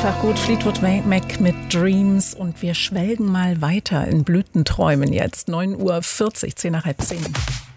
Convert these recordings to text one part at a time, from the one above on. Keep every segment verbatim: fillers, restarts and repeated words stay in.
Sonntag gut, Fleetwood Mac mit Dreams und wir schwelgen mal weiter in Blütenträumen jetzt. neun Uhr vierzig, zehn nach halb zehn.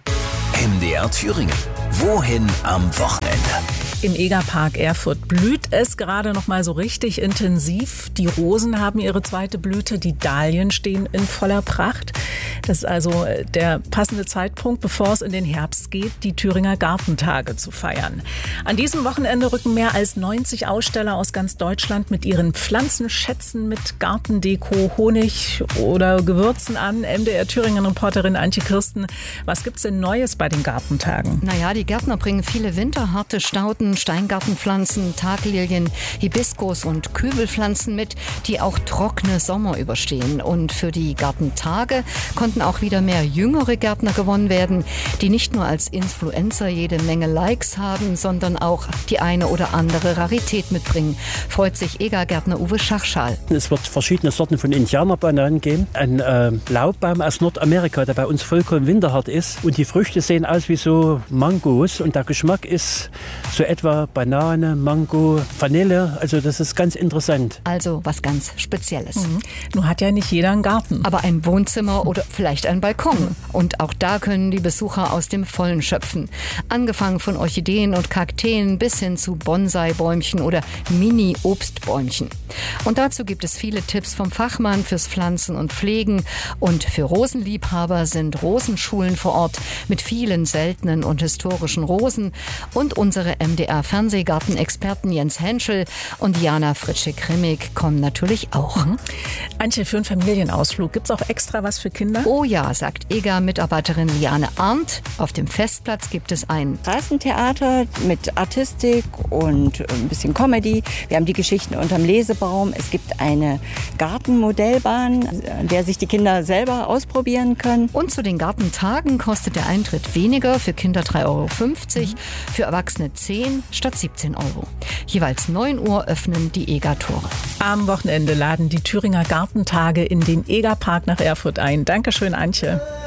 M D R Thüringen. Wohin am Wochenende? Im Egerpark Erfurt blüht es gerade noch mal so richtig intensiv. Die Rosen haben ihre zweite Blüte, die Dahlien stehen in voller Pracht. Das ist also der passende Zeitpunkt, bevor es in den Herbst geht, die Thüringer Gartentage zu feiern. An diesem Wochenende rücken mehr als neunzig Aussteller aus ganz Deutschland mit ihren Pflanzenschätzen, mit Gartendeko, Honig oder Gewürzen an. M D R Thüringen-Reporterin Antje Kirsten, was gibt's denn Neues bei den Gartentagen? Naja, die Gärtner bringen viele winterharte Stauden, Steingartenpflanzen, Taglilien, Hibiskus und Kübelpflanzen mit, die auch trockene Sommer überstehen. Und für die Gartentage konnten auch wieder mehr jüngere Gärtner gewonnen werden, die nicht nur als Influencer jede Menge Likes haben, sondern auch die eine oder andere Rarität mitbringen. Freut sich Egergärtner Uwe Schachschal. Es wird verschiedene Sorten von Indianerbananen geben. Ein äh, Laubbaum aus Nordamerika, der bei uns vollkommen winterhart ist. Und die Früchte sehen aus wie so Mangos. Und der Geschmack ist so etwa Banane, Mango, Vanille. Also das ist ganz interessant. Also was ganz Spezielles. Mhm. Nun hat ja nicht jeder einen Garten. Aber ein Wohnzimmer oder vielleicht ein Balkon. Und auch da können die Besucher aus dem Vollen schöpfen. Angefangen von Orchideen und Kakteen bis hin zu Bonsai-Bäumchen oder Mini-Obstbäumchen. Und dazu gibt es viele Tipps vom Fachmann fürs Pflanzen und Pflegen. Und für Rosenliebhaber sind Rosenschulen vor Ort mit vielen seltenen und historischen Rosen. Und unsere M D R-Fernsehgartenexperten Jens Henschel und Jana Fritsche-Krimmig kommen natürlich auch. Mhm. Antje, für einen Familienausflug gibt es auch extra was für Kinder? Oh ja, sagt E G A-Mitarbeiterin Liane Arndt. Auf dem Festplatz gibt es ein Straßentheater mit Artistik und ein bisschen Comedy. Wir haben die Geschichten unterm Lesebaum. Es gibt eine Gartenmodellbahn, an der sich die Kinder selber ausprobieren können. Und zu den Gartentagen kostet der Eintritt weniger, für Kinder drei Euro fünfzig, mhm. für Erwachsene zehn statt siebzehn Euro. Jeweils neun Uhr öffnen die E G A-Tore. Am Wochenende laden die Thüringer Gartentage in den Egerpark nach Erfurt ein. Dankeschön, Antje.